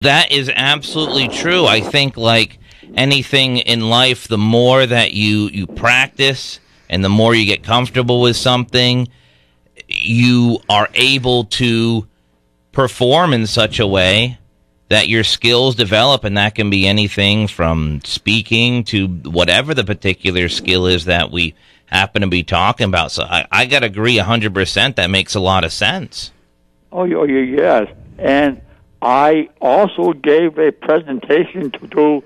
That is absolutely true. I think, like anything in life, the more that you practice and the more you get comfortable with something, you are able to perform in such a way that your skills develop, and that can be anything from speaking to whatever the particular skill is that we happen to be talking about. So I got to agree 100%. That makes a lot of sense. Yes. And I also gave a presentation to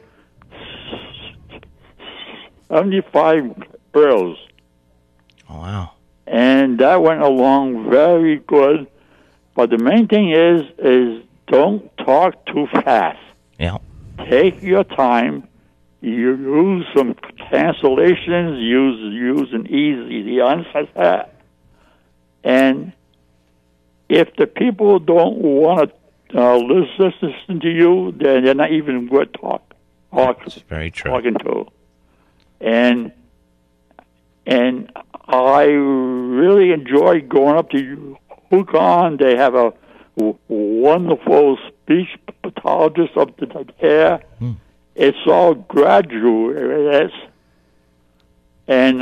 75 girls. Oh, wow. And that went along very good. But the main thing is don't talk too fast. Yeah. Take your time. You use some cancellations. Use an easy onset. And if the people don't want to listen to you, then they're not even worth That's very true. talking to. And I really enjoy going up to Yukon. They have a wonderful speech pathologist up there. It's all graduates. And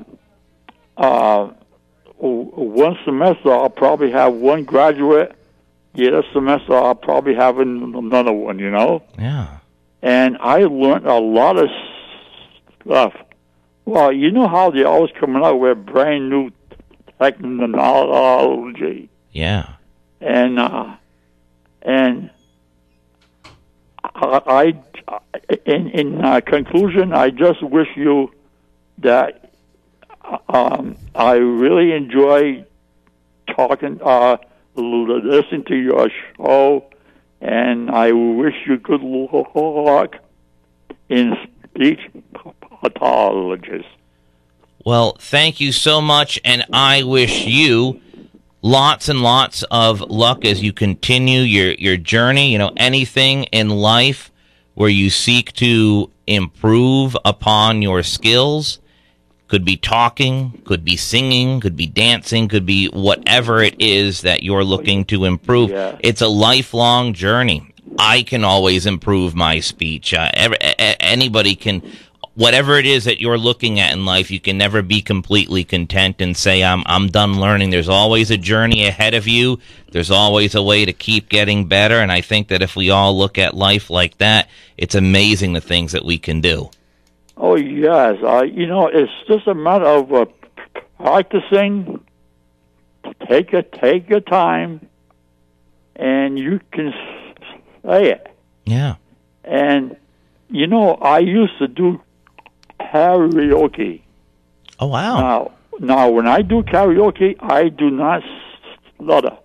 one semester I'll probably have one graduate. The other semester I'll probably have another one, Yeah. And I learned a lot of stuff. Well, you know how they're always coming out with brand new technology. Yeah. And I in conclusion, I just wish you that I really enjoy talking, listening to your show, and I wish you good luck in speech pathologist. Well, thank you so much, and I wish you lots and lots of luck as you continue your journey. Anything in life where you seek to improve upon your skills. Could be talking, could be singing, could be dancing, could be whatever it is that you're looking to improve. Yeah. It's a lifelong journey. I can always improve my speech. Anybody can. Whatever it is that you're looking at in life, you can never be completely content and say, I'm done learning. There's always a journey ahead of you. There's always a way to keep getting better. And I think that if we all look at life like that, it's amazing the things that we can do. Oh, yes. It's just a matter of practicing. Take your time, and you can say it. Yeah. And, I used to do karaoke. Oh, wow. Now, when I do karaoke, I do not stutter.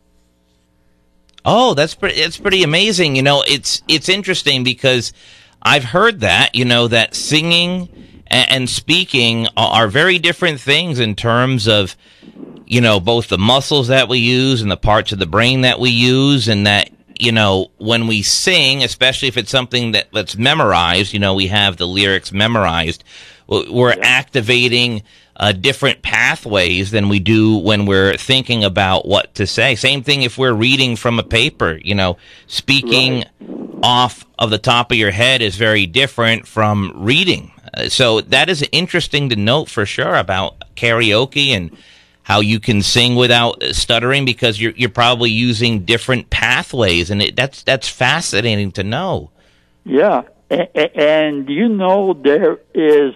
Oh, it's pretty amazing. It's interesting because I've heard that, that singing and speaking are very different things in terms of, both the muscles that we use and the parts of the brain that we use, and that, when we sing, especially if it's something that's memorized, we have the lyrics memorized, we're activating different pathways than we do when we're thinking about what to say. Same thing if we're reading from a paper, speaking off of the top of your head is very different from reading. So that is interesting to note for sure about karaoke and how you can sing without stuttering, because you're probably using different pathways, and that's fascinating to know. Yeah, and there is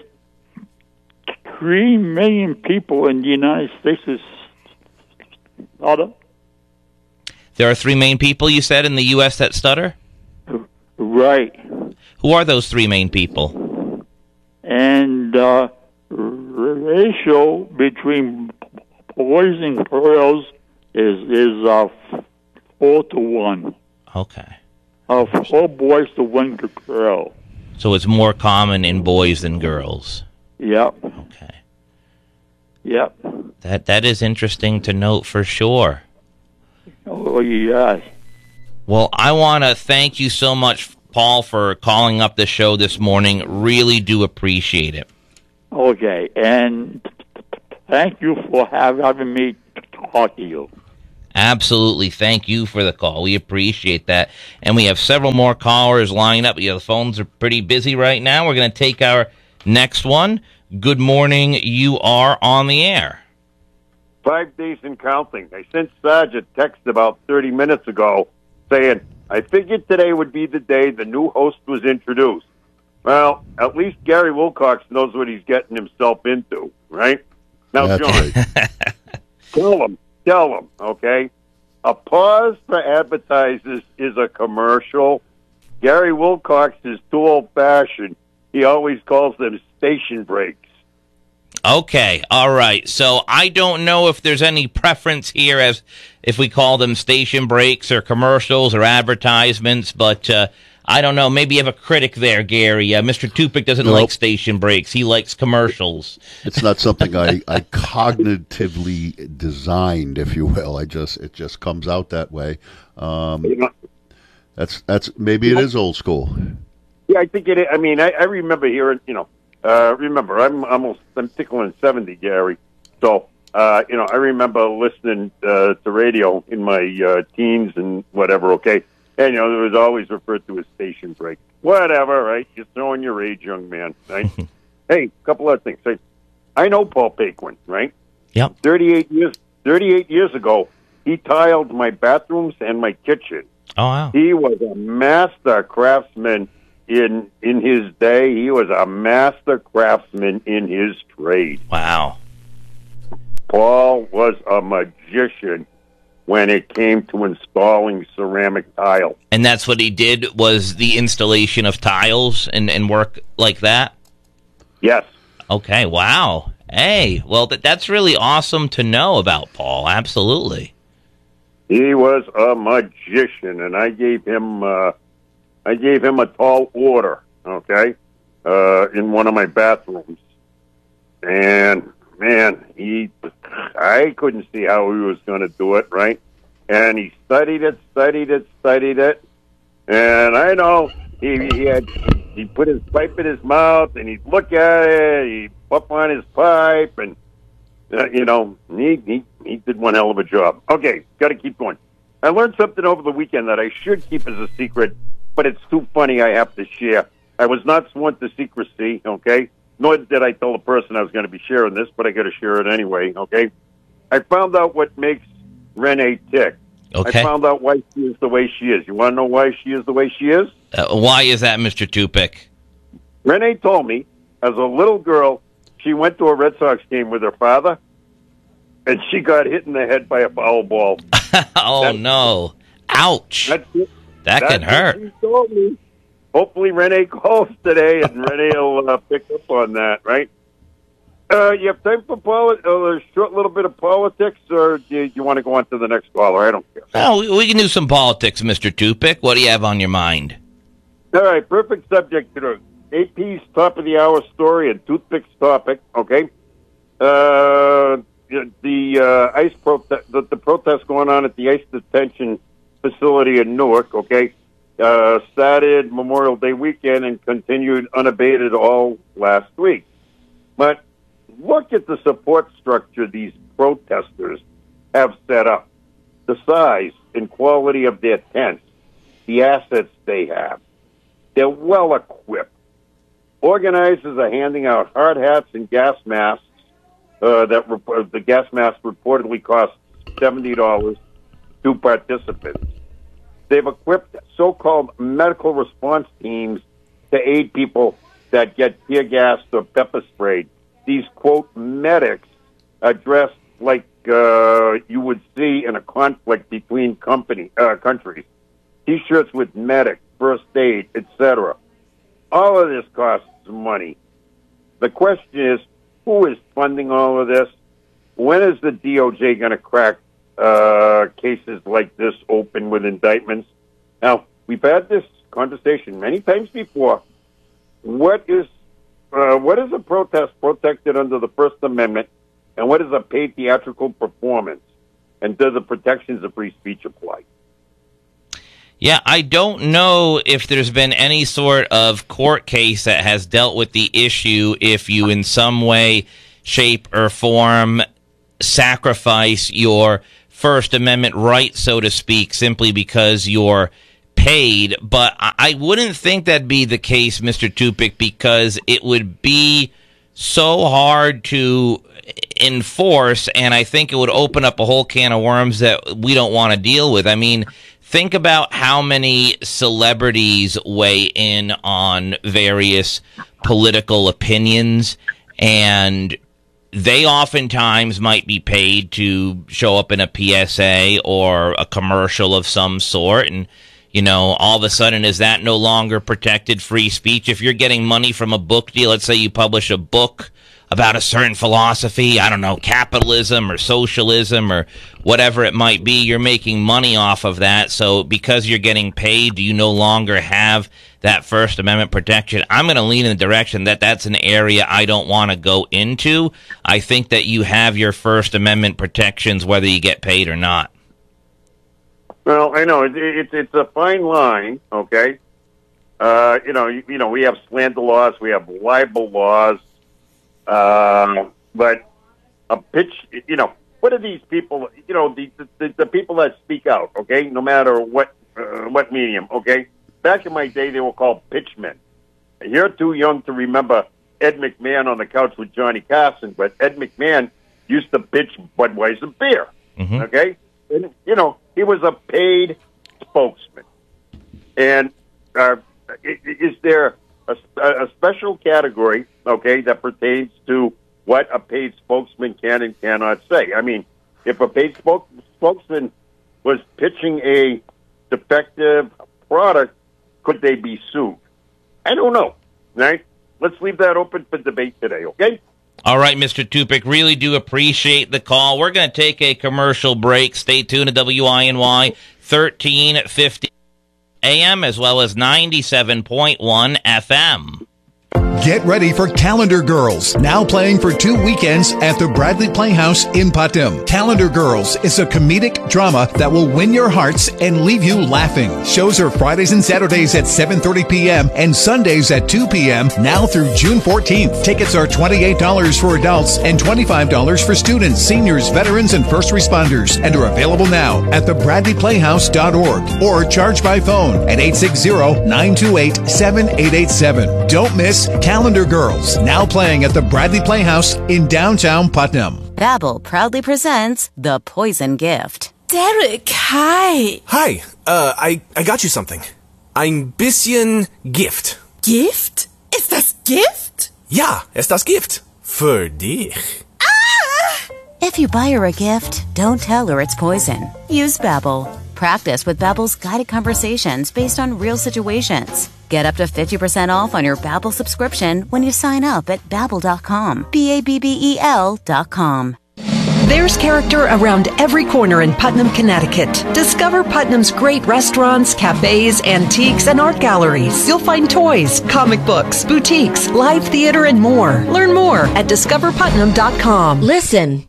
3 million people in the United States who stutter. There are 3 main people, you said, in the U.S. that stutter? Right. Who are those 3 main people? And ratio between boys and girls is 4 to 1. Okay. 4 boys to 1 girl. So it's more common in boys than girls. Yep. Okay. Yep. That is interesting to note for sure. Oh, yes. Well, I want to thank you so much, Paul, for calling up the show this morning. Really do appreciate it. Okay, and thank you for having me talk to you. Absolutely. Thank you for the call. We appreciate that. And we have several more callers lined up. The phones are pretty busy right now. We're going to take our next one. Good morning. You are on the air. 5 days and counting. I sent Sarge a text about 30 minutes ago saying, I figured today would be the day the new host was introduced. Well, at least Gary Wilcox knows what he's getting himself into, right? Now, That's John, right. tell him, okay? A pause for advertisers is a commercial. Gary Wilcox is too old-fashioned. He always calls them station breaks. Okay, all right. So I don't know if there's any preference here as if we call them station breaks or commercials or advertisements, but I don't know. Maybe you have a critic there, Gary. Mr. Tupic doesn't like station breaks. He likes commercials. It's not something I cognitively designed, if you will. it just comes out that way. That's maybe it is old school. Yeah, I think it is. I mean, I remember hearing, remember, I'm tickling 70, Gary. So, I remember listening to radio in my teens and whatever, okay? And, it was always referred to as station break. Whatever, right? You're throwing your age, young man, right? Hey, a couple other things. I know Paul Paquin, right? Yep. 38 years ago, he tiled my bathrooms and my kitchen. Oh, wow. He was a master craftsman in his day. He was a master craftsman in his trade. Wow. Paul was a magician when it came to installing ceramic tile. And that's what he did, was the installation of tiles and work like that? Yes. Okay, wow. Hey, well, that's really awesome to know about Paul. Absolutely. He was a magician, and I gave him a tall order, okay, in one of my bathrooms. And, man, I couldn't see how he was going to do it, right? And he studied it. And I know he put his pipe in his mouth, and he'd look at it, he'd puff on his pipe, and, he did one hell of a job. Okay, got to keep going. I learned something over the weekend that I should keep as a secret, but it's too funny I have to share. I was not sworn to secrecy, okay? Nor did I tell the person I was going to be sharing this, but I got to share it anyway, okay? I found out what makes Renee tick. Okay. I found out why she is the way she is. You want to know why she is the way she is? Why is that, Mr. Tupic? Renee told me, as a little girl, she went to a Red Sox game with her father, and she got hit in the head by a foul ball. No. Ouch. That can hurt. She told me. Hopefully Renee calls today, and Renee will pick up on that, right? You have time for a short little bit of politics, or do you want to go on to the next caller? I don't care. Oh, we can do some politics, Mr. Tupic. What do you have on your mind? All right, perfect subject today. AP's top of the hour story and Toothpick's topic, okay? The ICE protest, the protest going on at the ICE detention facility in Newark, okay, started Memorial Day weekend and continued unabated all last week. But look at the support structure these protesters have set up, the size and quality of their tents, the assets they have. They're well equipped. Organizers are handing out hard hats and gas masks. The gas mask reportedly cost $70 to participants. They've equipped so-called medical response teams to aid people that get tear gassed or pepper sprayed. These, quote, medics are dressed like you would see in a conflict between countries. T-shirts with medic, first aid, etc. All of this costs money. The question is, who is funding all of this? When is the DOJ going to crack cases like this open with indictments? Now, we've had this conversation many times before. What is a protest protected under the First Amendment, and what is a paid theatrical performance? And do the protections of free speech apply? Yeah, I don't know if there's been any sort of court case that has dealt with the issue if you in some way, shape, or form sacrifice your First Amendment right, so to speak, simply because you're paid. But I wouldn't think that'd be the case, Mr. Tupik, because it would be so hard to enforce, and I think it would open up a whole can of worms that we don't want to deal with. I mean, think about how many celebrities weigh in on various political opinions, and they oftentimes might be paid to show up in a PSA or a commercial of some sort. And, you know, all of a sudden, is that no longer protected free speech? If you're getting money from a book deal, let's say you publish a book about a certain philosophy, I don't know, capitalism or socialism or whatever it might be, you're making money off of that. So because you're getting paid, do you no longer have that First Amendment protection? I'm going to lean in the direction that that's an area I don't want to go into. I think that you have your First Amendment protections whether you get paid or not. Well, I know it's a fine line, okay. You know, we have slander laws, we have libel laws, but a pitch. You know, what are these people? You know, the people that speak out, okay, no matter what medium, okay. Back in my day, they were called pitchmen. You're too young to remember Ed McMahon on the couch with Johnny Carson, but Ed McMahon used to pitch Budweiser beer, okay? And, you know, he was a paid spokesman. And is there a special category, okay, that pertains to what a paid spokesman can and cannot say? I mean, if a paid spokesman was pitching a defective product, could they be sued? I don't know, right? Let's leave that open for debate today, okay? All right, Mr. Tupik, really do appreciate the call. We're going to take a commercial break. Stay tuned to WINY 1350 AM as well as 97.1 FM. Get ready for Calendar Girls, now playing for 2 weekends at the Bradley Playhouse in Putnam. Calendar Girls is a comedic drama that will win your hearts and leave you laughing. Shows are Fridays and Saturdays at 7:30 p.m. and Sundays at 2 p.m. now through June 14th. Tickets are $28 for adults and $25 for students, seniors, veterans, and first responders, and are available now at thebradleyplayhouse.org or charge by phone at 860-928-7887. Don't miss Calendar Girls, now playing at the Bradley Playhouse in downtown Putnam. Babbel proudly presents The Poison Gift. Derek, hi. Hi, I got you something. Ein bisschen Gift. Gift? Ist das Gift? Ja, ist das Gift. Für dich. If you buy her a gift, don't tell her it's poison. Use Babbel. Practice with Babbel's guided conversations based on real situations. Get up to 50% off on your Babbel subscription when you sign up at Babbel.com. Babbel.com. There's character around every corner in Putnam, Connecticut. Discover Putnam's great restaurants, cafes, antiques, and art galleries. You'll find toys, comic books, boutiques, live theater, and more. Learn more at discoverputnam.com. Listen.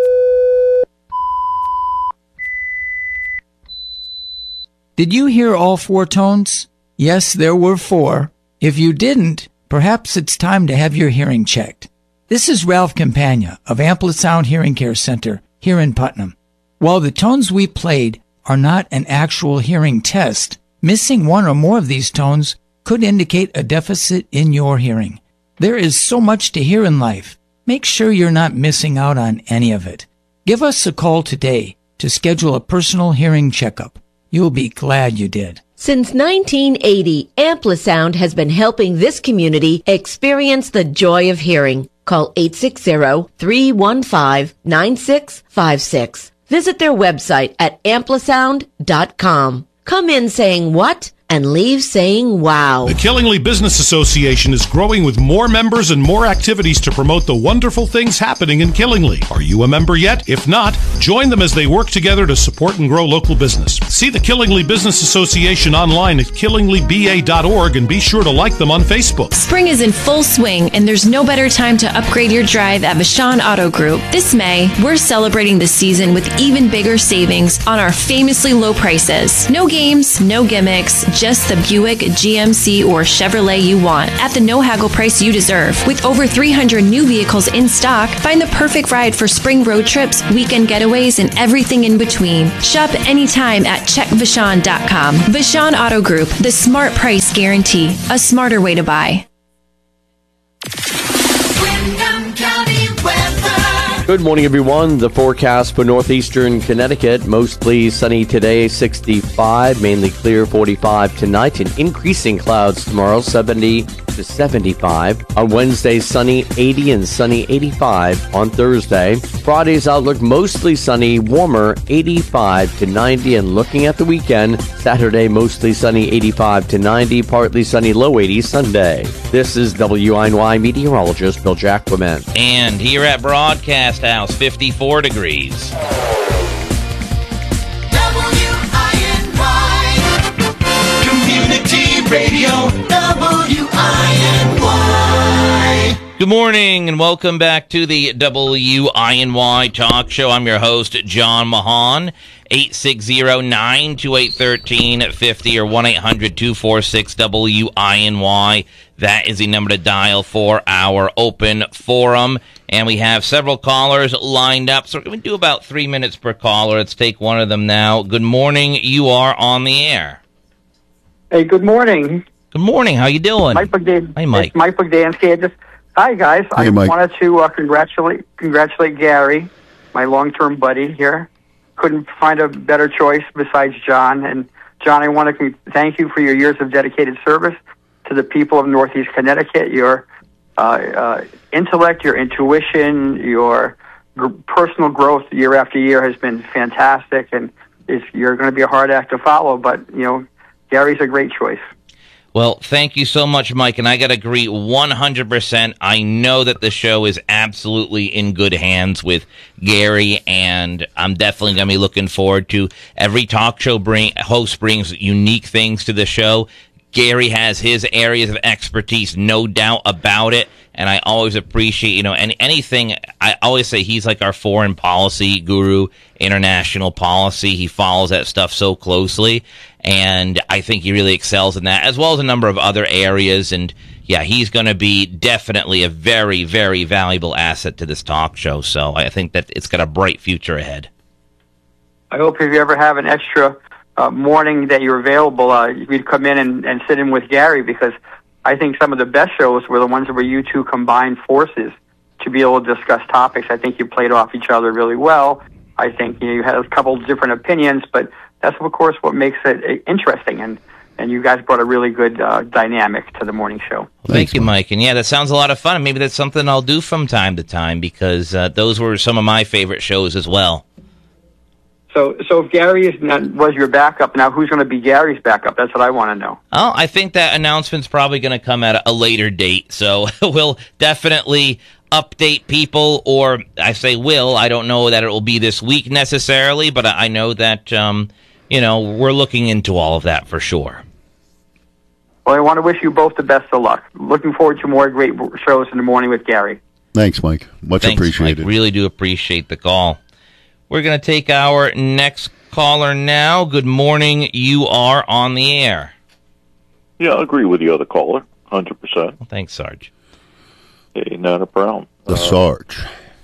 Did you hear all 4 tones? Yes, there were 4. If you didn't, perhaps it's time to have your hearing checked. This is Ralph Campagna of Amplisound Hearing Care Center here in Putnam. While the tones we played are not an actual hearing test, missing one or more of these tones could indicate a deficit in your hearing. There is so much to hear in life. Make sure you're not missing out on any of it. Give us a call today to schedule a personal hearing checkup. You'll be glad you did. Since 1980, Amplisound has been helping this community experience the joy of hearing. Call 860-315-9656. Visit their website at amplisound.com. Come in saying what and leave saying wow. The Killingly Business Association is growing with more members and more activities to promote the wonderful things happening in Killingly. Are you a member yet? If not, join them as they work together to support and grow local business. See the Killingly Business Association online at killinglyba.org and be sure to like them on Facebook. Spring is in full swing and there's no better time to upgrade your drive at Vashon Auto Group. This May, we're celebrating the season with even bigger savings on our famously low prices. No games, no gimmicks, just the Buick, GMC, or Chevrolet you want at the no-haggle price you deserve. With over 300 new vehicles in stock, find the perfect ride for spring road trips, weekend getaways, and everything in between. Shop anytime at checkvashon.com. Vashon Auto Group, the smart price guarantee. A smarter way to buy. Good morning, everyone. The forecast for northeastern Connecticut, mostly sunny today, 65, mainly clear, 45 tonight, and increasing clouds tomorrow, 70 to 75. On Wednesday, sunny, 80 and sunny, 85 on Thursday. Friday's outlook, mostly sunny, warmer, 85 to 90. And looking at the weekend, Saturday, mostly sunny, 85 to 90, partly sunny, low 80 Sunday. This is WINY meteorologist Bill Jacquemin. And here at Broadcast House, 54 degrees. Community Radio, WINY. Good morning and welcome back to the WINY Talk Show. I'm your host, John Mahan. 860-928-1350 or 1-800-246-WINY. That is the number to dial for our open forum. And we have several callers lined up. So we're going to do about 3 minutes per caller. Let's take one of them now. Good morning. You are on the air. Hey, good morning. Good morning. How you doing? Mike Bogdan- Hey, Mike. It's Mike Bogdansky. Hi, guys. Hey, I Mike. wanted to congratulate Gary, my long-term buddy here. Couldn't find a better choice besides John. And John, I want to thank you for your years of dedicated service to the people of Northeast Connecticut. Your intellect, your intuition, your personal growth year after year has been fantastic, and you're going to be a hard act to follow. But Gary's a great choice. Well, thank you so much, Mike, and I got to agree 100%. I know that the show is absolutely in good hands with Gary, and I'm definitely going to be looking forward to every talk show host brings unique things to the show. Gary has his areas of expertise, no doubt about it, and I always appreciate, and anything, I always say he's like our foreign policy guru, international policy. He follows that stuff so closely, and I think he really excels in that, as well as a number of other areas, and yeah, he's going to be definitely a very, very valuable asset to this talk show, so I think that it's got a bright future ahead. I hope if you ever have an extra morning that you're available, you'd come in and sit in with Gary, because I think some of the best shows were the ones where you two combined forces to be able to discuss topics. I think you played off each other really well. I think you had a couple different opinions, but that's, of course, what makes it interesting. And you guys brought a really good dynamic to the morning show. Thank you, Mike. And yeah, that sounds a lot of fun. Maybe that's something I'll do from time to time, because those were some of my favorite shows as well. So if Gary was your backup, now who's going to be Gary's backup? That's what I want to know. Oh, I think that announcement's probably going to come at a later date, so we'll definitely update people, or I say will. I don't know that it will be this week necessarily, but I know that, we're looking into all of that for sure. Well, I want to wish you both the best of luck. Looking forward to more great shows in the morning with Gary. Thanks, Mike. Much appreciated. Mike. Really do appreciate the call. We're going to take our next caller now. Good morning. You are on the air. Yeah, I agree with the other caller, 100%. Well, thanks, Sarge. Hey, not a problem. The Sarge.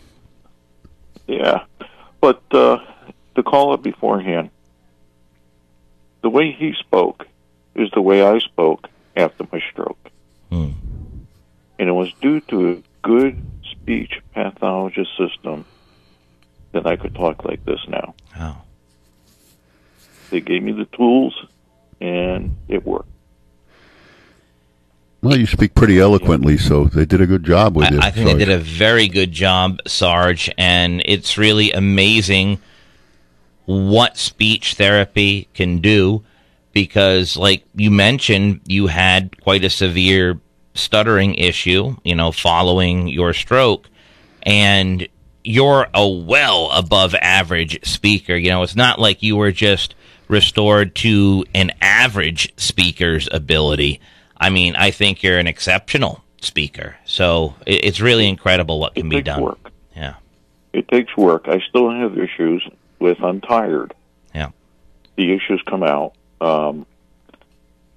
Yeah, but the caller beforehand, the way he spoke is the way I spoke after my stroke. And it was due to a good speech pathologist system that I could talk like this now. Oh. They gave me the tools, and it worked. Well, you speak pretty eloquently, so they did a good job with it. I think they did a very good job, Sarge, and it's really amazing what speech therapy can do, because, like you mentioned, you had quite a severe stuttering issue, following your stroke, and you're a well above average speaker. It's not like you were just restored to an average speaker's ability. I mean, I think you're an exceptional speaker. So it's really incredible what can be done. Work. Yeah. It takes work. I still have issues with I'm tired. Yeah. The issues come out.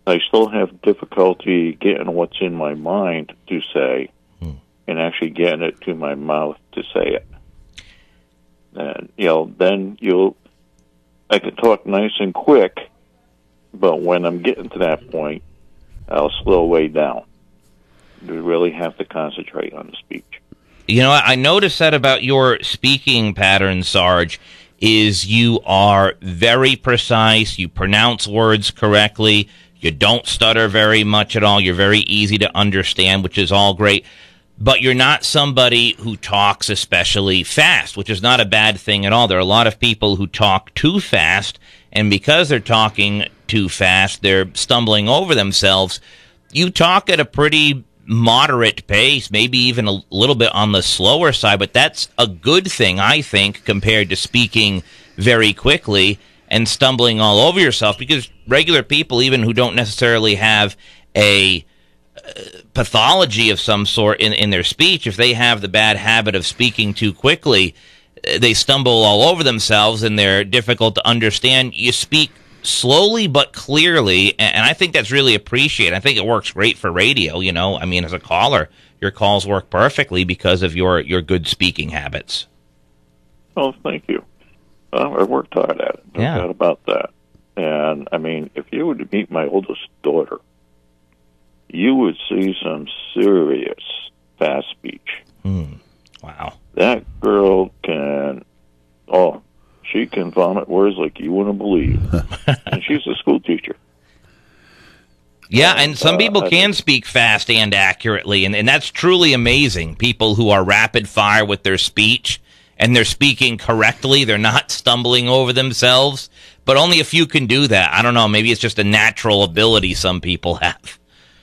I still have difficulty getting what's in my mind to say and actually getting it to my mouth to say it. And, then I can talk nice and quick, but when I'm getting to that point, I'll slow way down. You really have to concentrate on the speech. I noticed that about your speaking pattern, Sarge, is you are very precise, you pronounce words correctly, you don't stutter very much at all, you're very easy to understand, which is all great. But you're not somebody who talks especially fast, which is not a bad thing at all. There are a lot of people who talk too fast, and because they're talking too fast, they're stumbling over themselves. You talk at a pretty moderate pace, maybe even a little bit on the slower side, but that's a good thing, I think, compared to speaking very quickly and stumbling all over yourself, because regular people, even who don't necessarily have a pathology of some sort in their speech, if they have the bad habit of speaking too quickly, they stumble all over themselves and they're difficult to understand. You speak slowly but clearly, and I think that's really appreciated. I think it works great for radio, as a caller, your calls work perfectly because of your good speaking habits. Oh, thank you. I worked hard at it. No doubt about that. And, if you were to meet my oldest daughter, you would see some serious fast speech. Wow. That girl she can vomit words like you wouldn't believe. And she's a school teacher. Yeah, and some people can speak fast and accurately, and that's truly amazing. People who are rapid fire with their speech, and they're speaking correctly, they're not stumbling over themselves, but only a few can do that. I don't know, maybe it's just a natural ability some people have.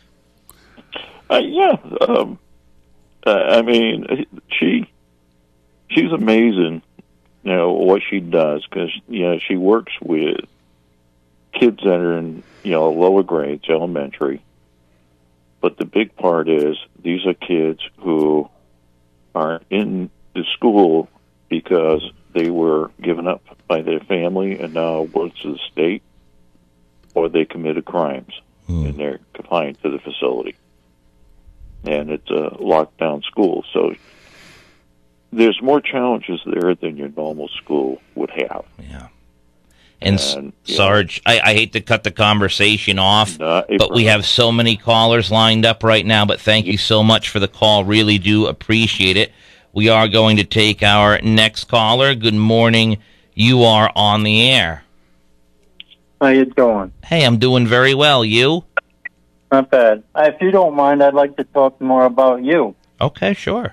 She's amazing, what she does, because, she works with kids that are in, lower grades, elementary. But the big part is these are kids who are in the school because they were given up by their family and now work to the state, or they committed crimes and they're confined to the facility. And it's a lockdown school, so there's more challenges there than your normal school would have. Yeah. And Sarge, I hate to cut the conversation off, but we have so many callers lined up right now, but thank you so much for the call. Really do appreciate it. We are going to take our next caller. Good morning. You are on the air. How you doing? Hey, I'm doing very well. You? Not bad. If you don't mind, I'd like to talk more about you. Okay, sure.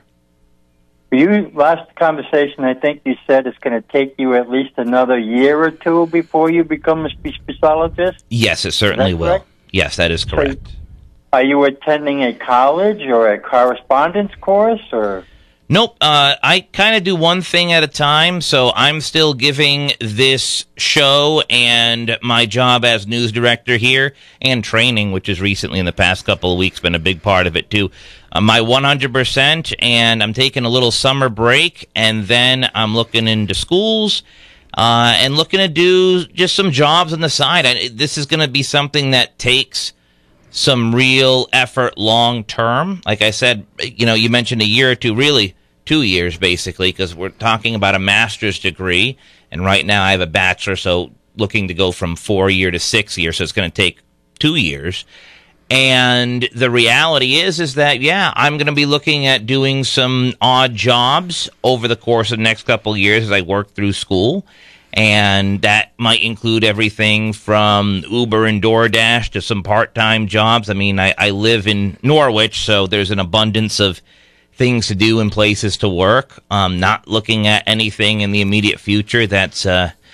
Last conversation, I think you said it's going to take you at least another year or two before you become a speech pathologist? Yes, it certainly will. Correct? Yes, that is correct. So, are you attending a college or a correspondence course, or? Nope. I kind of do one thing at a time, so I'm still giving this show and my job as news director here and training, which is recently in the past couple of weeks been a big part of it too, my 100%, and I'm taking a little summer break, and then I'm looking into schools and looking to do just some jobs on the side. This is going to be something that takes some real effort long term. Like I said, you mentioned a year or two, really 2 years basically, because we're talking about a master's degree, and right now I have a bachelor, so looking to go from 4 year to 6 years, so it's going to take 2 years. And the reality is that, I'm going to be looking at doing some odd jobs over the course of the next couple of years as I work through school. And that might include everything from Uber and DoorDash to some part-time jobs. I live in Norwich, so there's an abundance of things to do and places to work. Not looking at anything in the immediate future that's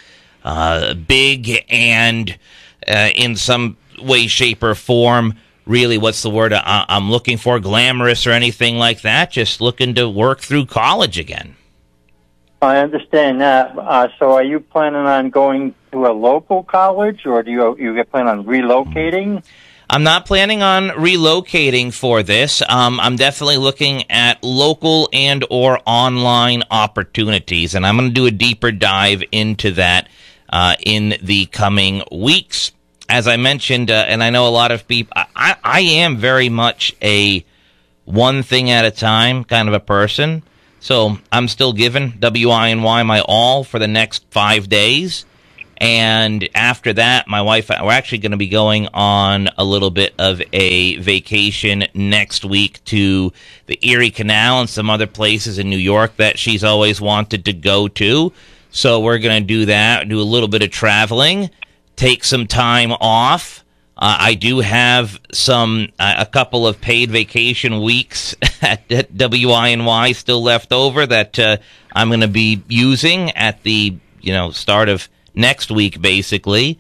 big and in some way, shape, or form, really, what's the word I'm looking for, glamorous or anything like that. Just looking to work through college again. I understand that. So are you planning on going to a local college, or do you plan on relocating? I'm not planning on relocating for this. I'm definitely looking at local and or online opportunities, and I'm going to do a deeper dive into that in the coming weeks. as I mentioned, and I know a lot of people, I am very much a one thing at a time kind of a person. So I'm still giving WINY my all for the next 5 days. And after that, my wife, we're actually going to be going on a little bit of a vacation next week to the Erie Canal and some other places in New York that she's always wanted to go to. So we're going to do that, do a little bit of traveling, take some time off. I do have a couple of paid vacation weeks at WINY still left over that I'm going to be using at the start of next week, basically.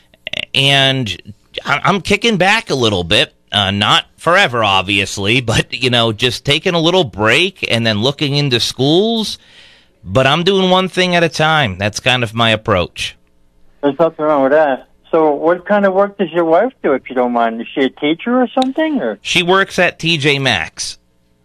And I'm kicking back a little bit, not forever, obviously, but, just taking a little break and then looking into schools. But I'm doing one thing at a time. That's kind of my approach. There's nothing wrong with that. So what kind of work does your wife do, if you don't mind? Is she a teacher or something? Or? She works at TJ Maxx.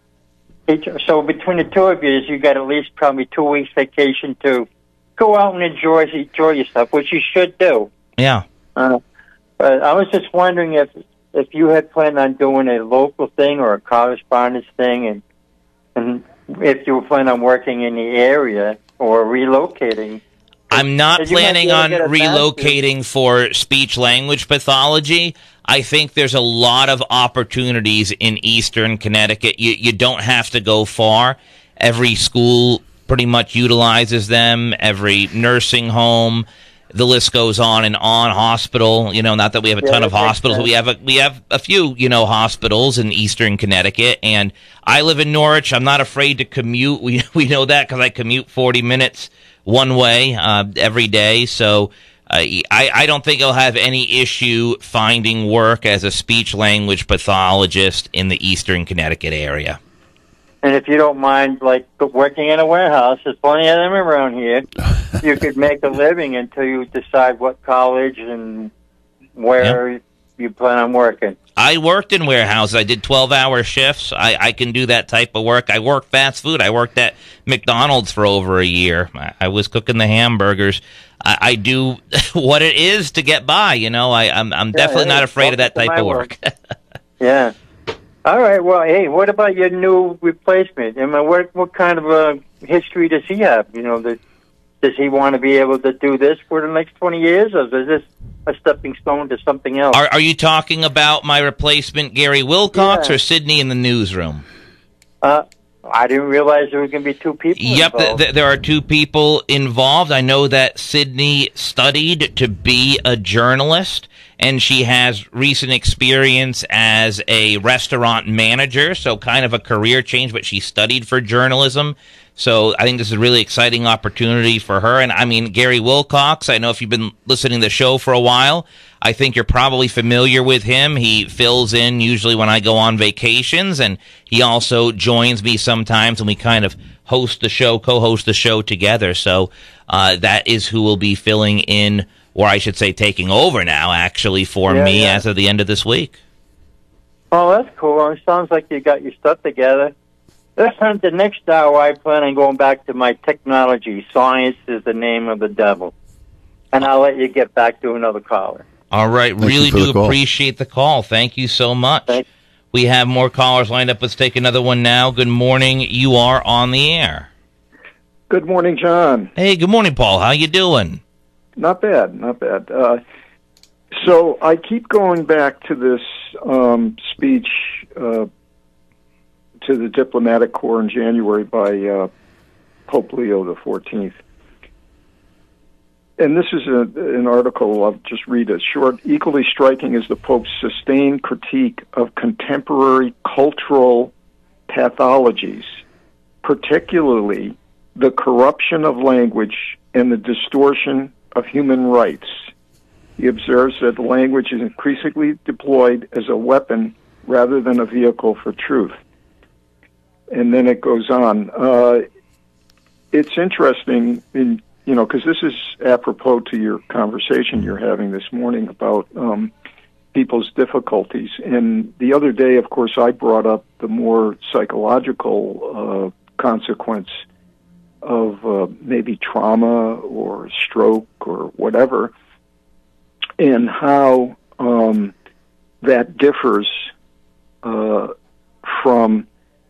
So between the two of you got at least probably 2 weeks vacation to go out and enjoy yourself, which you should do. Yeah. But I was just wondering if you had planned on doing a local thing or a correspondence thing, and if you were planning on working in the area or relocating. I'm not planning on relocating for speech-language pathology. I think there's a lot of opportunities in Eastern Connecticut. You don't have to go far. Every school pretty much utilizes them. Every nursing home, the list goes on and on. Hospital, not that we have a ton of hospitals, but we have a few, hospitals in Eastern Connecticut. And I live in Norwich. I'm not afraid to commute. We know that because I commute 40 minutes one way every day. So I don't think I'll have any issue finding work as a speech-language pathologist in the Eastern Connecticut area. And if you don't mind, like, working in a warehouse, there's plenty of them around here. You could make a living until you decide what college and where you plan on working. I worked in warehouses. I did 12-hour shifts. I can do that type of work. I work fast food. I worked at McDonald's for over a year. I was cooking the hamburgers. I do what it is to get by. I'm definitely not afraid of that type of work. Yeah. All right. Well, hey, what about your new replacement? I mean, what kind of a history does he have? Does he want to be able to do this for the next 20 years, or is this a stepping stone to something else? Are you talking about my replacement, Gary Wilcox, or Sydney in the newsroom? I didn't realize there were going to be two people involved. There are two people involved. I know that Sydney studied to be a journalist, and she has recent experience as a restaurant manager, so kind of a career change, but she studied for journalism. So I think this is a really exciting opportunity for her. And I mean, Gary Wilcox, I know if you've been listening to the show for a while, I think you're probably familiar with him. He fills in usually when I go on vacations, and he also joins me sometimes, and we kind of co-host the show together. So that is who will be filling in, or I should say taking over now, actually, for me as of the end of this week. Oh, that's cool. It sounds like you got your stuff together. The next hour, I plan on going back to my technology. Science is the name of the devil. And I'll let you get back to another caller. All right. Really do appreciate the call. Thank you so much. We have more callers lined up. Let's take another one now. Good morning. You are on the air. Good morning, John. Hey, good morning, Paul. How you doing? Not bad, not bad. So I keep going back to this speech to the diplomatic corps in January by Pope Leo XIV. And this is an article, I'll just read it short. Equally striking is the Pope's sustained critique of contemporary cultural pathologies, particularly the corruption of language and the distortion of human rights. He observes that the language is increasingly deployed as a weapon rather than a vehicle for truth. And then it goes on. It's interesting, because this is apropos to your conversation you're having this morning about people's difficulties. And the other day, of course, I brought up the more psychological consequence of maybe trauma or stroke or whatever, and how that differs from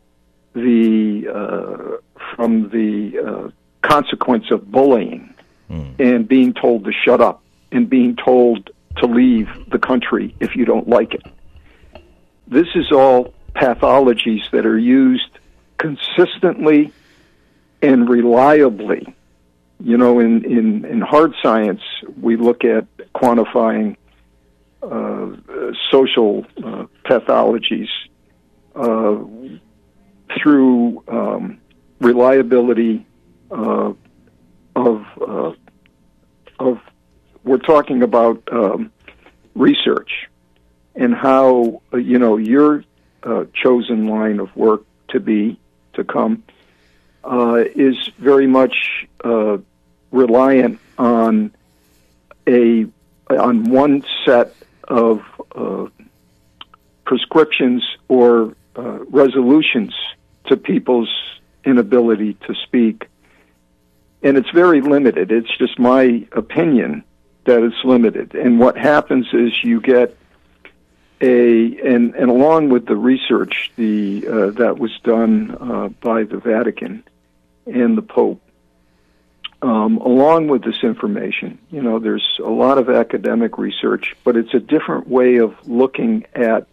the consequence of bullying and being told to shut up and being told to leave the country if you don't like it. This is all pathologies that are used consistently and reliably. You know, in hard science, we look at quantifying social pathologies through reliability of we're talking about research and how your chosen line of work to come is very much reliant on one set of prescriptions or resolutions to people's inability to speak. And it's very limited. It's just my opinion that it's limited. And what happens is you get and along with the research that was done by the Vatican and the Pope, along with this information, there's a lot of academic research, but it's a different way of looking at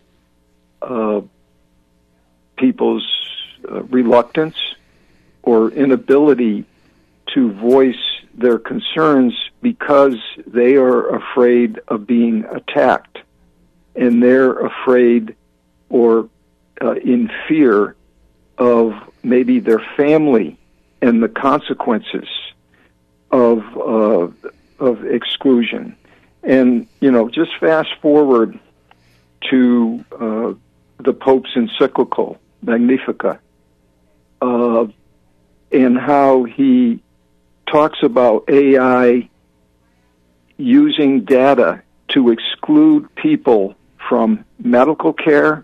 people's reluctance or inability to voice their concerns because they are afraid of being attacked, and they're afraid or in fear of maybe their family and the consequences of exclusion. And just fast forward to the Pope's encyclical Magnificat, and how he talks about AI using data to exclude people from medical care.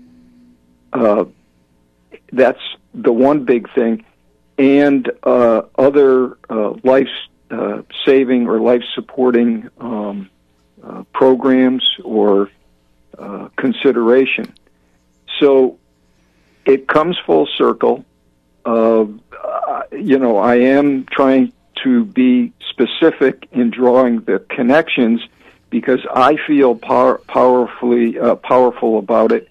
That's the one big thing, and other life-saving or life-supporting programs or consideration. So it comes full circle. I am trying to be specific in drawing the connections because I feel powerful about it.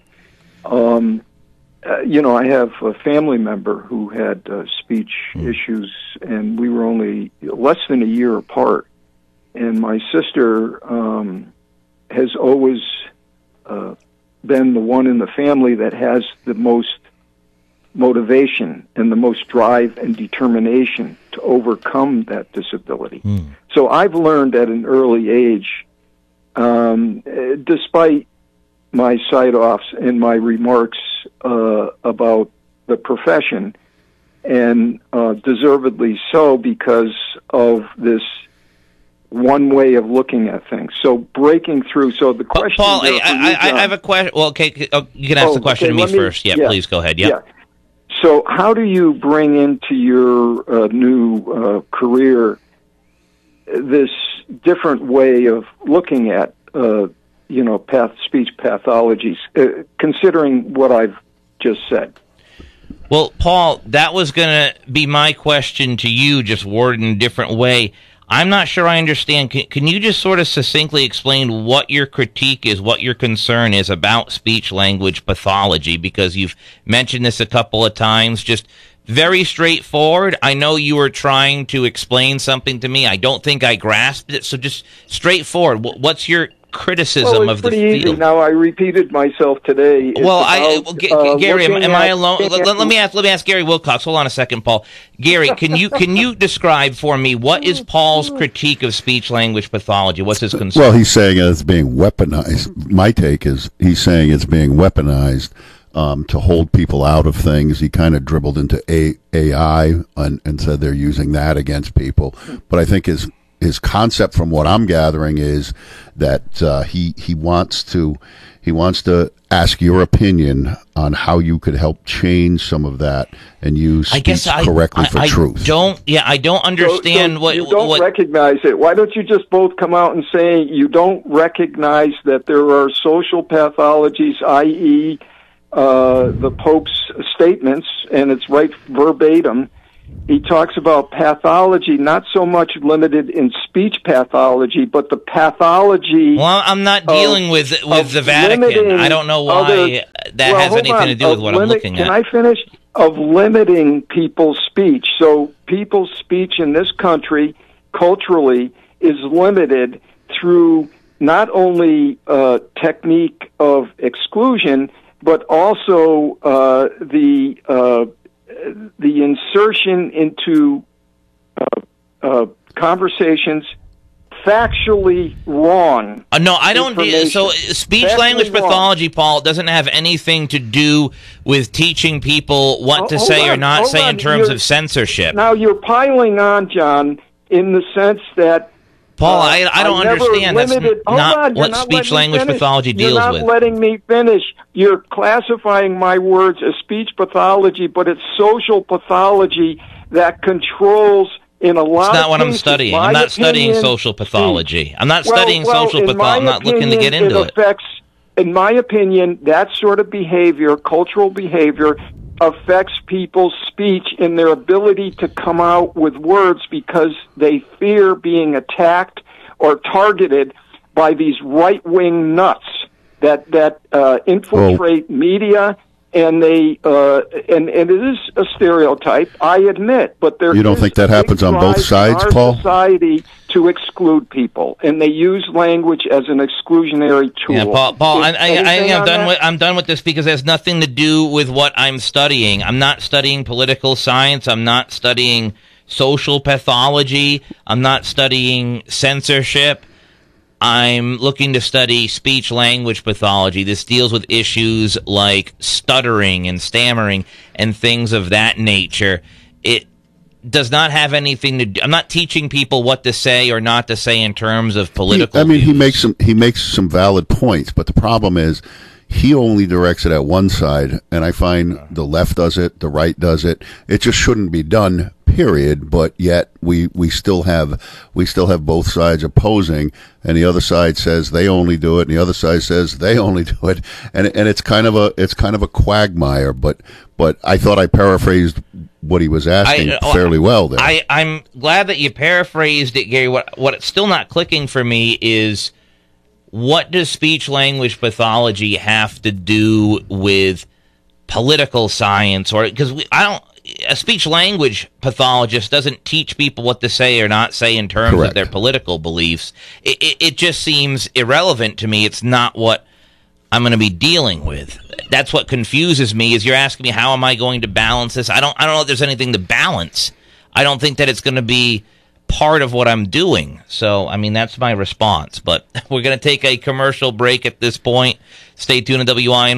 I have a family member who had speech issues, and we were only less than a year apart. And my sister has always been the one in the family that has the most motivation and the most drive and determination to overcome that disability. So I've learned at an early age, despite my side-offs and my remarks about the profession, and deservedly so because of this one way of looking at things. So breaking through. So the question, Paul, I have a question. Well, okay, you can ask the question to me first. Yeah, please go ahead. Yeah. So how do you bring into your new career this different way of looking at speech pathologies, considering what I've just said? Well, Paul, that was going to be my question to you, just worded in a different way. I'm not sure I understand. Can you just sort of succinctly explain what your critique is, what your concern is about speech-language pathology? Because you've mentioned this a couple of times, just very straightforward. I know you were trying to explain something to me. I don't think I grasped it, so just straightforward. What's your criticism of the field? Easy. Now, I repeated myself today. Gary, am I alone? Let me ask Gary Wilcox. Hold on a second, Paul. Gary, can you describe for me what is Paul's critique of speech-language pathology? What's his concern? Well, he's saying it's being weaponized. My take is he's saying it's being weaponized to hold people out of things. He kind of dribbled into AI and said they're using that against people. But I think his concept, from what I'm gathering, is that he wants to He wants to ask your opinion on how you could help change some of that and use speech correctly for truth. I don't understand what you don't recognize it. Why don't you just both come out and say you don't recognize that there are social pathologies, i.e., the Pope's statements, and it's right verbatim. He talks about pathology, not so much limited in speech pathology, but the pathology. Well, I'm not dealing with the Vatican. I don't know why that has anything to do with what I'm looking at. Can I finish? Of limiting people's speech. So people's speech in this country, culturally, is limited through not only technique of exclusion, but also the insertion into conversations factually wrong. No, I don't. So speech-language pathology, Paul, doesn't have anything to do with teaching people what to say or not say in terms of censorship. Now, you're piling on, John, in the sense that Paul, I don't understand. That's not what speech-language pathology deals with. You're not letting me finish. You're classifying my words as speech pathology, but it's social pathology that controls, in a lot of cases, it's not what I'm studying. I'm not studying social pathology. I'm not studying social pathology. I'm not looking to get into it. In my opinion, that sort of behavior, cultural behavior, affects people's speech in their ability to come out with words because they fear being attacked or targeted by these right-wing nuts that infiltrate media, and they and it is a stereotype, I admit, but there. You don't think that happens on both sides, Paul? Society to exclude people, and they use language as an exclusionary tool. Yeah, Paul, I'm done with this because it has nothing to do with what I'm studying. I'm not studying political science. I'm not studying social pathology. I'm not studying censorship. I'm looking to study speech-language pathology. This deals with issues like stuttering and stammering and things of that nature. It does not have anything to do. I'm not teaching people what to say or not to say in terms of political views. He makes some valid points, but the problem is he only directs it at one side, and I find the left does it, the right does it. It just shouldn't be done, period. But yet we still have both sides opposing, and the other side says they only do it, and the other side says they only do it, and it's kind of a quagmire. But I thought I paraphrased what he was asking fairly well there. I'm glad that you paraphrased it, Gary. What's still not clicking for me is, what does speech-language pathology have to do with political science? Or because a speech-language pathologist doesn't teach people what to say or not say in terms of their political beliefs. It just seems irrelevant to me. It's not what I'm going to be dealing with. That's what confuses me. Is you're asking me how am I going to balance this? I don't know if there's anything to balance. I don't think that it's going to be part of what I'm doing. So, I mean, that's my response. But we're going to take a commercial break at this point. Stay tuned to WINY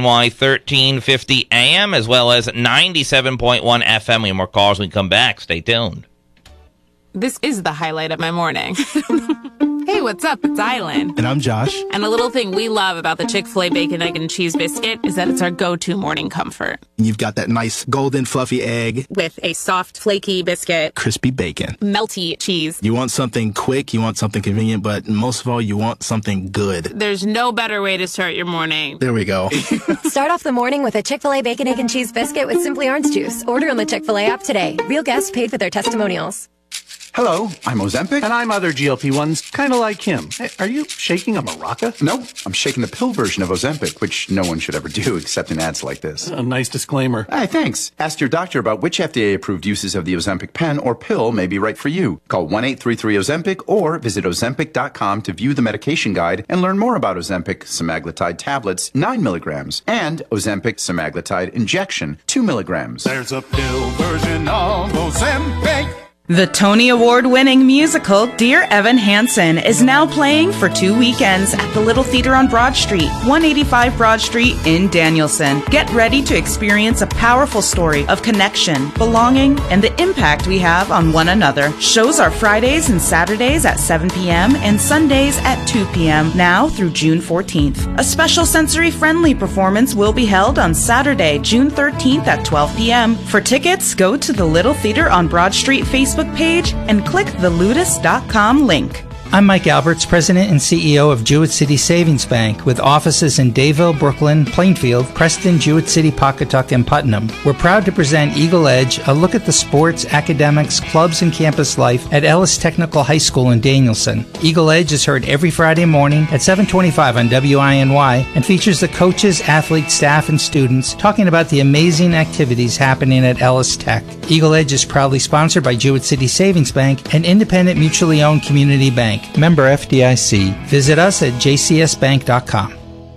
1350 AM as well as 97.1 FM. We have more calls when we come back. Stay tuned. This is the highlight of my morning. Hey, what's up? It's Island. And I'm Josh. And a little thing we love about the Chick-fil-A Bacon, Egg, and Cheese Biscuit is that it's our go-to morning comfort. You've got that nice golden fluffy egg. With a soft, flaky biscuit. Crispy bacon. Melty cheese. You want something quick, you want something convenient, but most of all, you want something good. There's no better way to start your morning. There we go. Start off the morning with a Chick-fil-A Bacon, Egg, and Cheese Biscuit with Simply Orange Juice. Order on the Chick-fil-A app today. Real guests paid for their testimonials. Hello, I'm Ozempic. And I'm other GLP-1s, kind of like him. Hey, are you shaking a maraca? No, I'm shaking the pill version of Ozempic, which no one should ever do except in ads like this. A nice disclaimer. Hey, thanks. Ask your doctor about which FDA-approved uses of the Ozempic pen or pill may be right for you. Call 1-833-OZEMPIC or visit Ozempic.com to view the medication guide and learn more about Ozempic semaglutide tablets, 9 milligrams, and Ozempic semaglutide injection, 2 milligrams. There's a pill version of Ozempic. The Tony Award-winning musical Dear Evan Hansen is now playing for 2 weekends at the Little Theater on Broad Street, 185 Broad Street in Danielson. Get ready to experience a powerful story of connection, belonging, and the impact we have on one another. Shows are Fridays and Saturdays at 7 p.m. and Sundays at 2 p.m. now through June 14th. A special sensory-friendly performance will be held on Saturday, June 13th at 12 p.m. For tickets, go to the Little Theater on Broad Street Facebook page and click the ludus.com link. I'm Mike Alberts, President and CEO of Jewett City Savings Bank, with offices in Dayville, Brooklyn, Plainfield, Preston, Jewett City, Pawcatuck, and Putnam. We're proud to present Eagle Edge, a look at the sports, academics, clubs, and campus life at Ellis Technical High School in Danielson. Eagle Edge is heard every Friday morning at 7:25 on WINY and features the coaches, athletes, staff, and students talking about the amazing activities happening at Ellis Tech. Eagle Edge is proudly sponsored by Jewett City Savings Bank, an independent, mutually owned community bank. Member FDIC. Visit us at jcsbank.com.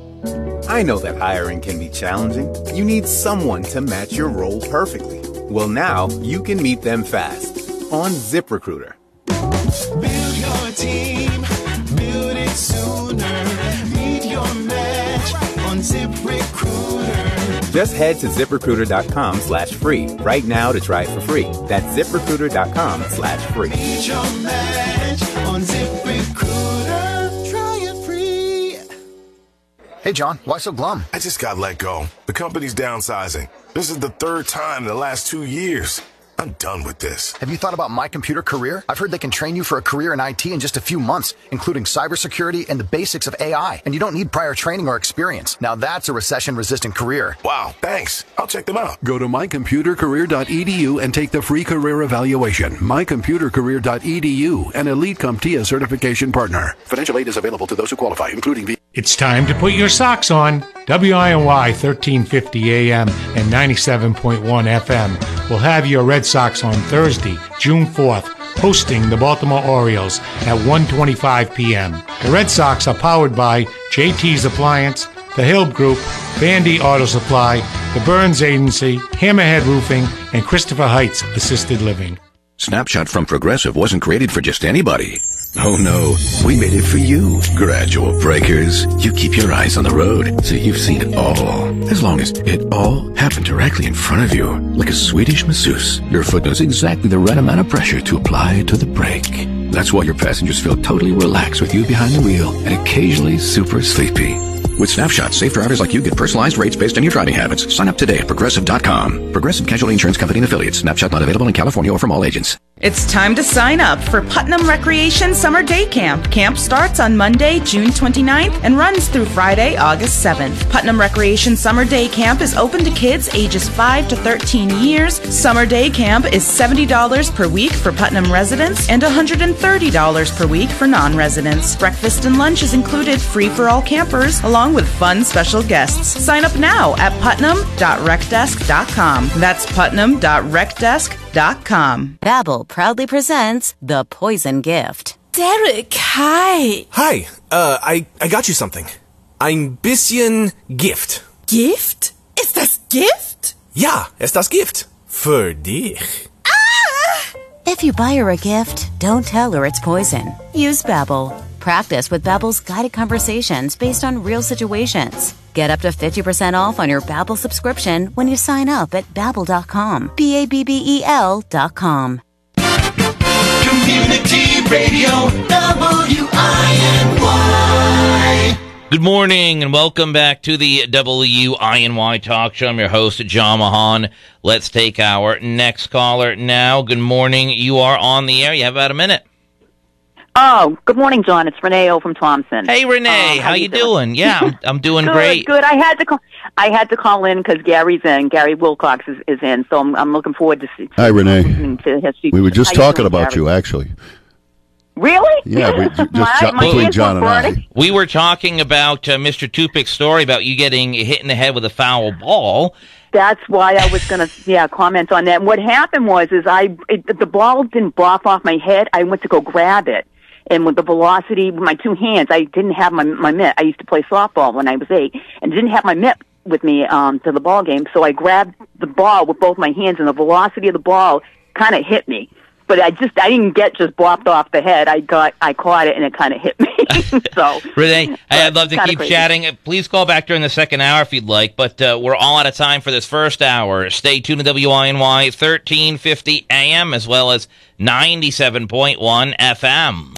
I know that hiring can be challenging. You need someone to match your role perfectly. Well, now you can meet them fast on ZipRecruiter. Build your team, build it sooner. Meet your match on ZipRecruiter. Just head to ZipRecruiter.com/free right now to try it for free. That's ZipRecruiter.com/free. Meet your match on ZipRecruiter. Try it free. Hey, John, why so glum? I just got let go. The company's downsizing. This is the third time in the last 2 years. I'm done with this. Have you thought about My Computer Career? I've heard they can train you for a career in IT in just a few months, including cybersecurity and the basics of AI. And you don't need prior training or experience. Now that's a recession-resistant career. Wow, thanks. I'll check them out. Go to mycomputercareer.edu and take the free career evaluation. mycomputercareer.edu, an elite CompTIA certification partner. Financial aid is available to those who qualify, including It's time to put your socks on. WINY 1350 AM and 97.1 FM will have your Red Sox on Thursday, June 4th, hosting the Baltimore Orioles at 1:25 p.m. The Red Sox are powered by JT's Appliance, The Hill Group, Bandy Auto Supply, The Burns Agency, Hammerhead Roofing, and Christopher Heights Assisted Living. Snapshot from Progressive wasn't created for just anybody. Oh no, we made it for you. Gradual breakers. You keep your eyes on the road, so you've seen it all. As long as it all happened directly in front of you, like a Swedish masseuse, your foot knows exactly the right amount of pressure to apply to the brake. That's why your passengers feel totally relaxed with you behind the wheel and occasionally super sleepy. With Snapshot, safe drivers like you get personalized rates based on your driving habits. Sign up today at Progressive.com. Progressive Casualty Insurance Company and Affiliates. Snapshot not available in California or from all agents. It's time to sign up for Putnam Recreation Summer Day Camp. Camp starts on Monday, June 29th and runs through Friday, August 7th. Putnam Recreation Summer Day Camp is open to kids ages 5 to 13 years. Summer Day Camp is $70 per week for Putnam residents and $130 per week for non-residents. Breakfast and lunch is included, free for all campers, along with fun special guests. Sign up now at putnam.recdesk.com. That's putnam.recdesk.com. Babbel proudly presents The Poison Gift. Derek, hi. Hi, I got you something. Ein bisschen Gift. Gift? Ist das Gift? Ja, ist das Gift. Für dich. If you buy her a gift, don't tell her it's poison. Use Babbel. Practice with Babbel's guided conversations based on real situations. Get up to 50% off on your Babbel subscription when you sign up at Babbel.com. Babbel.com. Community Radio, WINY. Good morning and welcome back to the WINY Talk Show. I'm your host, John Mahan. Let's take our next caller now. Good morning. You are on the air. You have about a minute. Oh, good morning, John. It's Renee O from Thompson. Hey, Renee. How you doing? Yeah, I'm doing good, great. Good. I had to call in because Gary's in. Gary Wilcox is in, so I'm looking forward to see. Hi, Renee. To his we were just talking doing, about Gary? you, actually. Really? Yeah, between John and I. We were talking about Mr. Tupik's story about you getting hit in the head with a foul ball. That's why I was going to, comment on that. And what happened was, the ball didn't boff off my head. I went to go grab it. And with the velocity, with my two hands, I didn't have my mitt. I used to play softball when I was 8, and didn't have my mitt with me to the ball game. So I grabbed the ball with both my hands, and the velocity of the ball kind of hit me. but I didn't get just blopped off the head. I caught it and it kind of hit me. So Renee, I'd love to keep crazy. chatting. Please call back during the second hour if you'd like, but we're all out of time for this first hour. Stay tuned to WINY 1350 AM as well as 97.1 FM.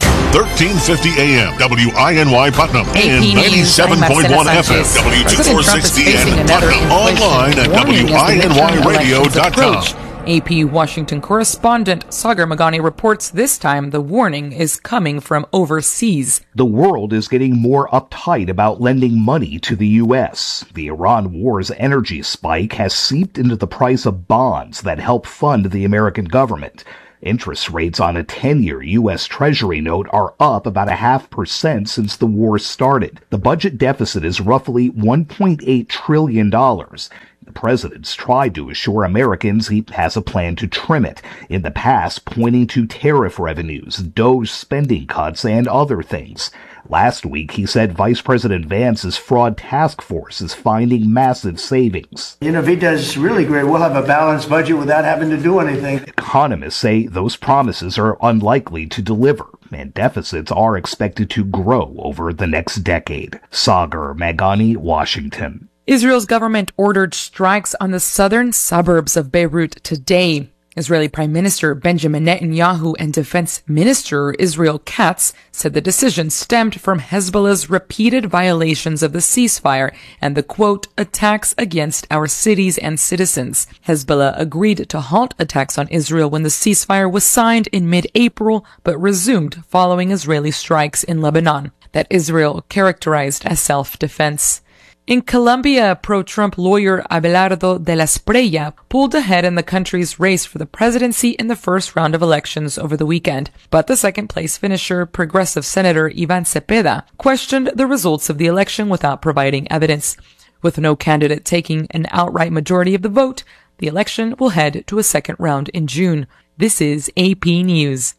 1350 AM, WINY Putnam, and AP News, 97.1 I'm Marcela FM, Sanchez. President Trump is facing W246DN another Putnam, online at inflation warning as the midterm elections approach. WINYradio.com. AP Washington correspondent Sagar Magani reports this time the warning is coming from overseas. The world is getting more uptight about lending money to the U.S. The Iran war's energy spike has seeped into the price of bonds that help fund the American government. Interest rates on a 10-year U.S. Treasury note are up about 0.5% since the war started. The budget deficit is roughly $1.8 trillion. The president's tried to assure Americans he has a plan to trim it, in the past pointing to tariff revenues, DOGE spending cuts, and other things. Last week, he said Vice President Vance's fraud task force is finding massive savings. If he does really great, we'll have a balanced budget without having to do anything. Economists say those promises are unlikely to deliver, and deficits are expected to grow over the next decade. Sagar Magani, Washington. Israel's government ordered strikes on the southern suburbs of Beirut today. Israeli Prime Minister Benjamin Netanyahu and Defense Minister Israel Katz said the decision stemmed from Hezbollah's repeated violations of the ceasefire and the, quote, attacks against our cities and citizens. Hezbollah agreed to halt attacks on Israel when the ceasefire was signed in mid-April, but resumed following Israeli strikes in Lebanon that Israel characterized as self-defense. In Colombia, pro-Trump lawyer Abelardo de la Espriella pulled ahead in the country's race for the presidency in the first round of elections over the weekend. But the second-place finisher, progressive Senator Ivan Cepeda, questioned the results of the election without providing evidence. With no candidate taking an outright majority of the vote, the election will head to a second round in June. This is AP News.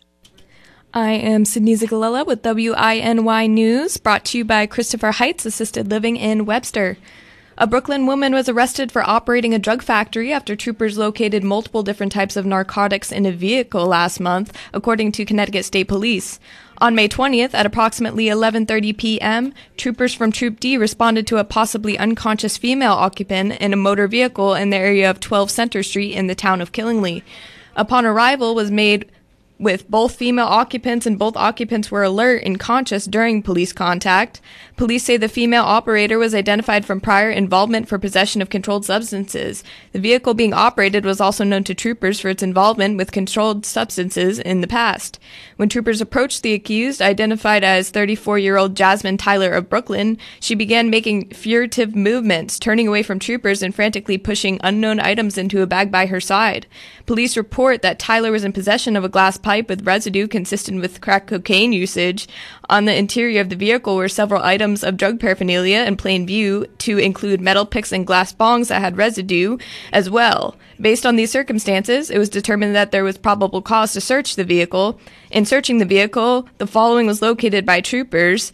I am Sydney Zigalella with WINY News, brought to you by Christopher Heights Assisted Living in Webster. A Brooklyn woman was arrested for operating a drug factory after troopers located multiple different types of narcotics in a vehicle last month, according to Connecticut State Police. On May 20th, at approximately 11:30 p.m., troopers from Troop D responded to a possibly unconscious female occupant in a motor vehicle in the area of 12 Center Street in the town of Killingly. Upon arrival was made with both female occupants, and both occupants were alert and conscious during police contact. Police say the female operator was identified from prior involvement for possession of controlled substances. The vehicle being operated was also known to troopers for its involvement with controlled substances in the past. When troopers approached the accused, identified as 34-year-old Jasmine Tyler of Brooklyn, she began making furtive movements, turning away from troopers and frantically pushing unknown items into a bag by her side. Police report that Tyler was in possession of a glass pipe with residue consistent with crack cocaine usage. On the interior of the vehicle were several items of drug paraphernalia in plain view, to include metal picks and glass bongs that had residue as well. Based on these circumstances, it was determined that there was probable cause to search the vehicle. In searching the vehicle, the following was located by troopers: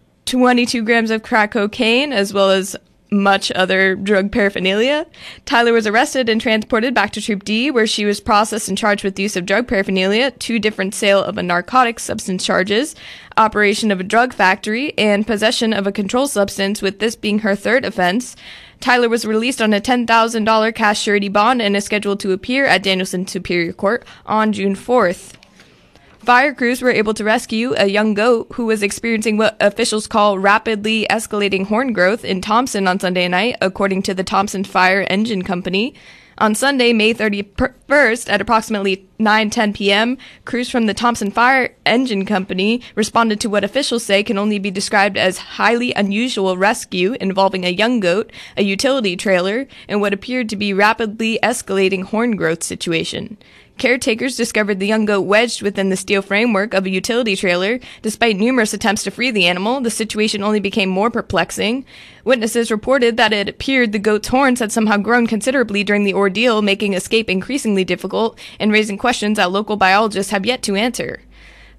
22 grams of crack cocaine, as well as much other drug paraphernalia. Tyler was arrested and transported back to Troop D, where she was processed and charged with use of drug paraphernalia, 2 different sale of a narcotic substance charges, operation of a drug factory, and possession of a controlled substance, with this being her third offense. Tyler was released on a $10,000 cash surety bond and is scheduled to appear at Danielson Superior Court on June 4th. Fire crews were able to rescue a young goat who was experiencing what officials call rapidly escalating horn growth in Thompson on Sunday night, according to the Thompson Fire Engine Company. On Sunday, May 31st, at approximately 9:10 p.m., crews from the Thompson Fire Engine Company responded to what officials say can only be described as highly unusual rescue involving a young goat, a utility trailer, and what appeared to be rapidly escalating horn growth situation. Caretakers discovered the young goat wedged within the steel framework of a utility trailer. Despite numerous attempts to free the animal, the situation only became more perplexing. Witnesses reported that it appeared the goat's horns had somehow grown considerably during the ordeal, making escape increasingly difficult and raising questions that local biologists have yet to answer.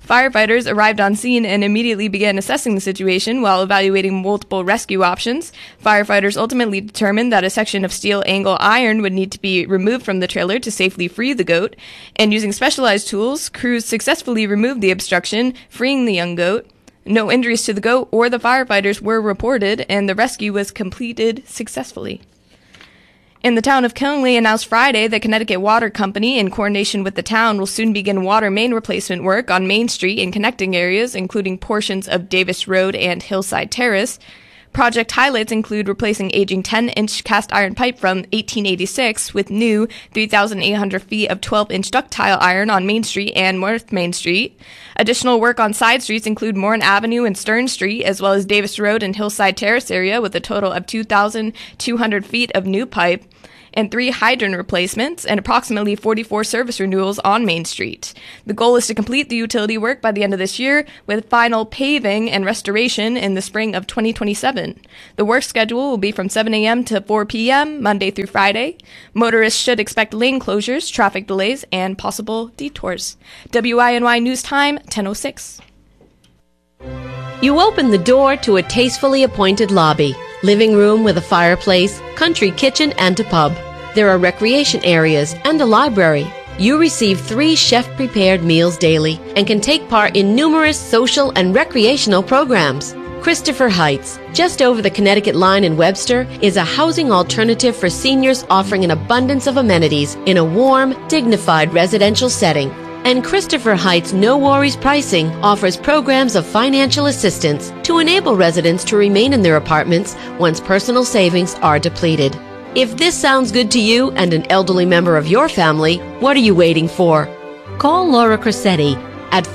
Firefighters arrived on scene and immediately began assessing the situation while evaluating multiple rescue options. Firefighters ultimately determined that a section of steel angle iron would need to be removed from the trailer to safely free the goat, and using specialized tools, crews successfully removed the obstruction, freeing the young goat. No injuries to the goat or the firefighters were reported, and the rescue was completed successfully. And the town of Killingly announced Friday that Connecticut Water Company, in coordination with the town, will soon begin water main replacement work on Main Street and connecting areas, including portions of Davis Road and Hillside Terrace. Project highlights include replacing aging 10-inch cast iron pipe from 1886 with new 3,800 feet of 12-inch ductile iron on Main Street and North Main Street. Additional work on side streets include Morin Avenue and Stern Street, as well as Davis Road and Hillside Terrace area, with a total of 2,200 feet of new pipe, and 3 hydrant replacements, and approximately 44 service renewals on Main Street. The goal is to complete the utility work by the end of this year, with final paving and restoration in the spring of 2027. The work schedule will be from 7 a.m. to 4 p.m., Monday through Friday. Motorists should expect lane closures, traffic delays, and possible detours. WINY News Time, 10:06. You open the door to a tastefully appointed lobby, living room with a fireplace, country kitchen, and a pub. There are recreation areas and a library. You receive 3 chef-prepared meals daily and can take part in numerous social and recreational programs. Christopher Heights, just over the Connecticut line in Webster, is a housing alternative for seniors offering an abundance of amenities in a warm, dignified residential setting. And Christopher Heights No Worries Pricing offers programs of financial assistance to enable residents to remain in their apartments once personal savings are depleted. If this sounds good to you and an elderly member of your family, what are you waiting for? Call Laura Cressetti at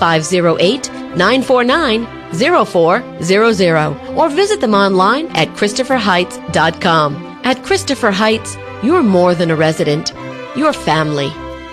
508-949-0400 or visit them online at ChristopherHeights.com. At Christopher Heights, you're more than a resident. You're family.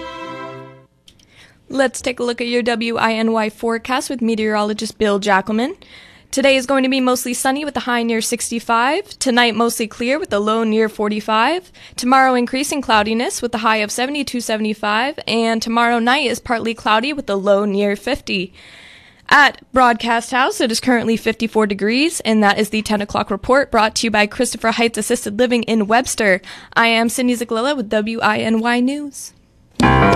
Let's take a look at your WINY forecast with meteorologist Bill Jackelman. Today is going to be mostly sunny with a high near 65. Tonight, mostly clear with a low near 45. Tomorrow, increasing cloudiness with a high of 70 to 75. And tomorrow night is partly cloudy with a low near 50. At Broadcast House, it is currently 54 degrees, and that is the 10 o'clock report brought to you by Christopher Heights Assisted Living in Webster. I am Sydney Ziglilla with WINY News.